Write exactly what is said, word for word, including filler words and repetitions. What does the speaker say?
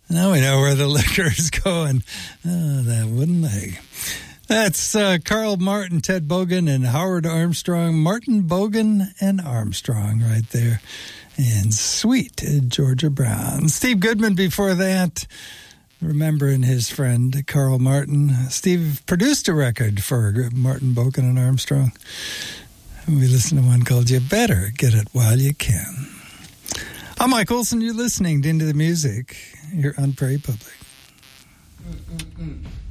Now we know where the liquor is going. Oh, that wooden leg. That's uh, Carl Martin, Ted Bogan, and Howard Armstrong. Martin Bogan and Armstrong right there. And Sweet Georgia Brown. Steve Goodman before that, remembering his friend Carl Martin. Steve produced a record for Martin Bogan and Armstrong. We listened to one called You Better Get It While You Can. I'm Mike Olson. You're listening to Into the Music here on Prairie Public. Mm-mm-mm.